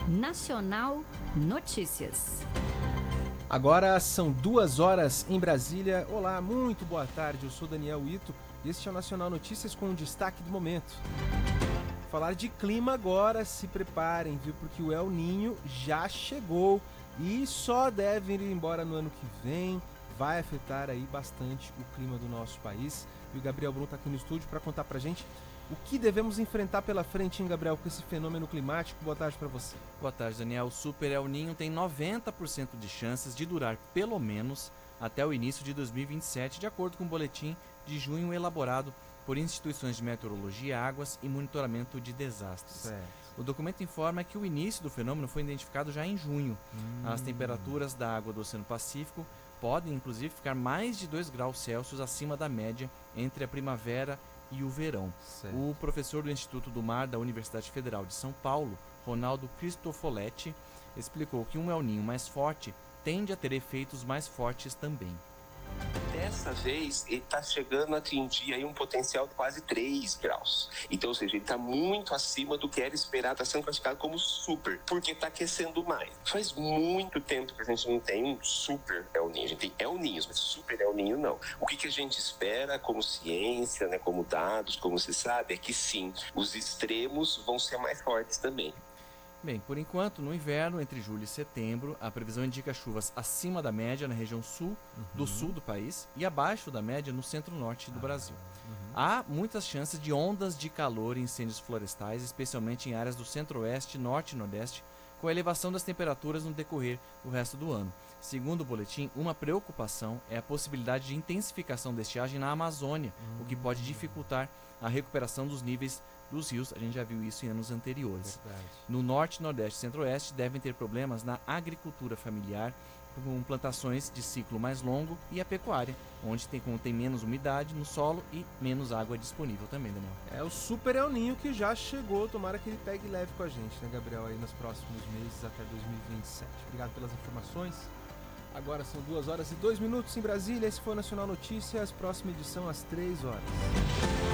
Nacional Notícias. Agora são 2 horas em Brasília. Olá, muito boa tarde. Eu sou Daniel Ito e este é o Nacional Notícias com o destaque do momento. Falar de clima agora, se preparem, viu? Porque o El Niño já chegou e só deve ir embora no ano que vem. Vai afetar aí bastante o clima do nosso país. E o Gabriel Brum está aqui no estúdio para contar pra gente o que devemos enfrentar pela frente, hein, Gabriel, com esse fenômeno climático. Boa tarde para você. Boa tarde, Daniel. O Super El Niño tem 90% de chances de durar pelo menos até o início de 2027, de acordo com o boletim de junho elaborado por instituições de meteorologia, águas e monitoramento de desastres. Certo. O documento informa que o início do fenômeno foi identificado já em junho. As temperaturas da água do Oceano Pacífico podem, inclusive, ficar mais de 2 graus Celsius acima da média entre a primavera e o verão. Certo. O professor do Instituto do Mar da Universidade Federal de São Paulo, Ronaldo Cristofoletti, explicou que um El Niño mais forte tende a ter efeitos mais fortes também. Dessa vez, ele está chegando a atingir aí um potencial de quase 3 graus. Então, ou seja, ele está muito acima do que era esperado, está sendo classificado como super, porque está aquecendo mais. Faz muito tempo que a gente não tem um super El Niño. A gente tem El Niños, mas super El Niño não. O que a gente espera como ciência, né, como dados, como se sabe, é que sim, os extremos vão ser mais fortes também. Bem, por enquanto, no inverno, entre julho e setembro, a previsão indica chuvas acima da média na região sul do país e abaixo da média no centro-norte do Brasil. Há muitas chances de ondas de calor e incêndios florestais, especialmente em áreas do centro-oeste, norte e nordeste, com a elevação das temperaturas no decorrer do resto do ano. Segundo o boletim, uma preocupação é a possibilidade de intensificação da estiagem na Amazônia, o que pode dificultar a recuperação dos níveis dos rios. A gente já viu isso em anos anteriores. Verdade. No norte, nordeste e centro-oeste devem ter problemas na agricultura familiar, com plantações de ciclo mais longo, e a pecuária, onde tem menos umidade no solo e menos água disponível também, Daniel. É o Super El Niño que já chegou. Tomara que ele pegue leve com a gente, né, Gabriel, aí nos próximos meses até 2027. Obrigado pelas informações. Agora são 2 horas e 2 minutos em Brasília. Esse foi o Nacional Notícias. Próxima edição às 3 horas.